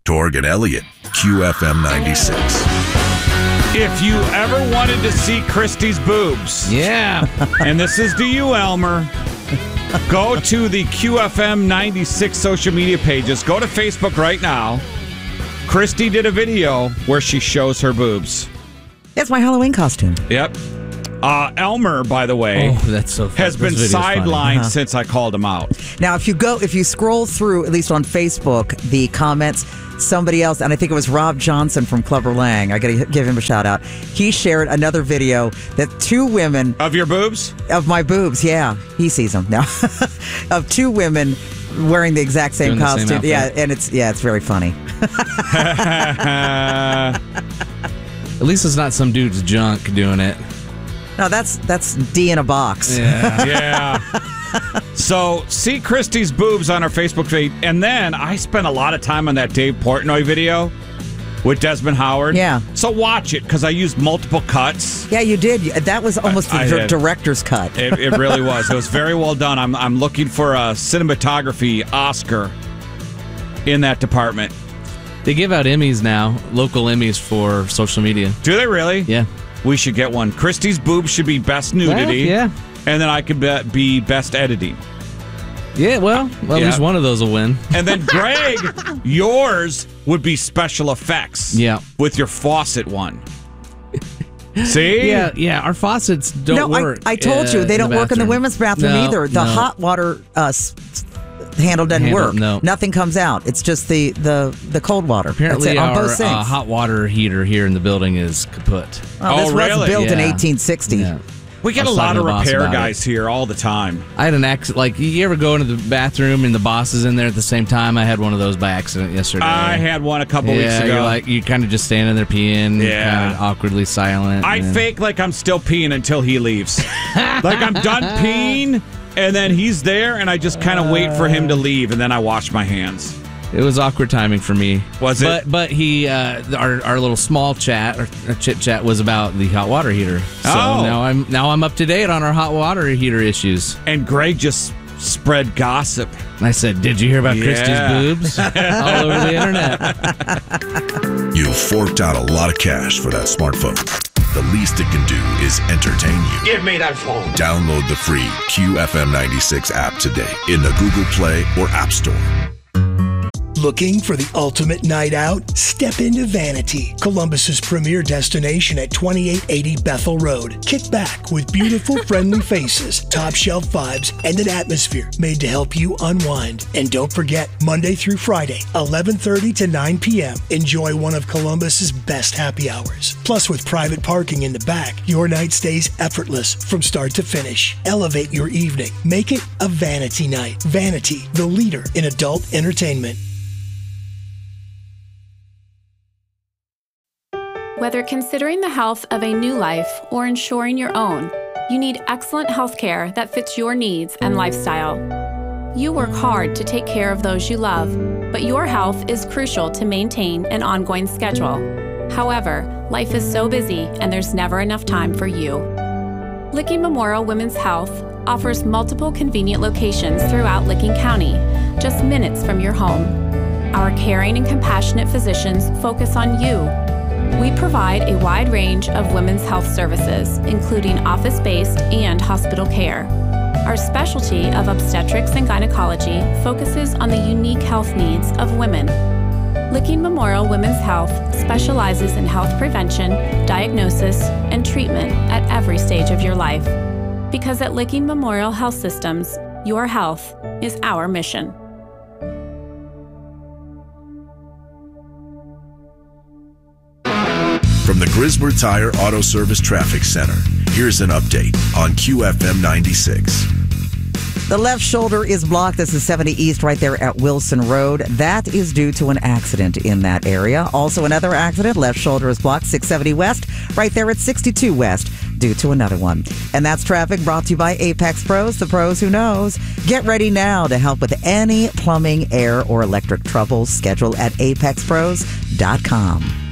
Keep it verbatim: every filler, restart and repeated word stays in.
Torg and Elliott, Q F M ninety-six. If you ever wanted to see Christy's boobs, yeah, and this is to you, Elmer, go to the Q F M ninety-six social media pages. Go to Facebook right now. Christy did a video where she shows her boobs. That's my Halloween costume. Yep. Uh, Elmer, by the way, oh, that's so fun. has been sidelined uh-huh. since I called him out. Now, if you go, if you scroll through, at least on Facebook, the comments, somebody else, and I think it was Rob Johnson from Clubber Lang, I got to give him a shout out. He shared another video that two women of your boobs, of my boobs, yeah, he sees them now, of two women wearing the exact same Doing the costume, same yeah, and it's yeah, it's very funny. At least it's not some dude's junk doing it. No, that's that's D in a box. Yeah. yeah. So, see Christy's boobs on our Facebook page. And then I spent a lot of time on that Dave Portnoy video with Desmond Howard. Yeah. So watch it, because I used multiple cuts. Yeah, you did. That was almost I, the I di- director's cut. It, it really was. It was very well done. I'm, I'm looking for a cinematography Oscar in that department. They give out Emmys now, local Emmys for social media. Do they really? Yeah. We should get one. Christy's boobs should be best nudity. Well, yeah. And then I could be, be best editing. Yeah, well, well Yeah. at least one of those will win. And then Greg, yours would be special effects. Yeah. With your faucet one. See? Yeah, yeah. Our faucets don't no, work. I, I told uh, you they in don't the work in the bathroom. women's bathroom No, either. The no. hot water uh, s- handle doesn't Handle, work. no. Nothing comes out. It's just the the, the cold water. Apparently, That's it, on our both sinks. uh, hot water heater here in the building is kaput. oh, this Oh, was really? built in Yeah. eighteen sixty. Yeah. We get I a was lot talking of to the boss repair about guys here all the time. I had an accident. Like, you ever go into the bathroom and the boss is in there at the same time? I had one of those by accident yesterday. I had one a couple yeah, weeks ago. You're like, you kind of just standing there peeing, Yeah. kind of awkwardly silent. I and- fake like I'm still peeing until he leaves. Like I'm done peeing, and then he's there, and I just kind of wait for him to leave, and then I wash my hands. It was awkward timing for me. Was it? But but he uh, our our little small chat or, or chit chat was about the hot water heater. So Oh. now I'm now I'm up to date on our hot water heater issues. And Greg just spread gossip. And I said, "Did you hear about Yeah. Christy's boobs all over the internet?" You forked out a lot of cash for that smartphone. The least it can do is entertain you. Give me that phone. Download the free Q F M ninety-six app today in the Google Play or App Store. Looking for the ultimate night out? Step into Vanity, Columbus's premier destination at twenty-eight eighty Bethel Road. Kick back with beautiful, friendly faces, top shelf vibes, and an atmosphere made to help you unwind. And don't forget, Monday through Friday, eleven thirty to nine p.m., enjoy one of Columbus's best happy hours. Plus, with private parking in the back, your night stays effortless from start to finish. Elevate your evening. Make it a Vanity night. Vanity, the leader in adult entertainment. Whether considering the health of a new life or ensuring your own, you need excellent health care that fits your needs and lifestyle. You work hard to take care of those you love, but your health is crucial to maintain an ongoing schedule. However, life is so busy and there's never enough time for you. Licking Memorial Women's Health offers multiple convenient locations throughout Licking County, just minutes from your home. Our caring and compassionate physicians focus on you. We provide a wide range of women's health services, including office-based and hospital care. Our specialty of obstetrics and gynecology focuses on the unique health needs of women. Licking Memorial Women's Health specializes in health prevention, diagnosis, and treatment at every stage of your life. Because at Licking Memorial Health Systems, your health is our mission. From the Griswold Tire Auto Service Traffic Center, here's an update on Q F M ninety-six. The left shoulder is blocked. This is seventy East right there at Wilson Road. That is due to an accident in that area. Also another accident. Left shoulder is blocked. six seventy West right there at sixty-two West due to another one. And that's traffic brought to you by Apex Pros, the pros who knows. Get ready now to help with any plumbing, air, or electric troubles. Schedule at apex pros dot com.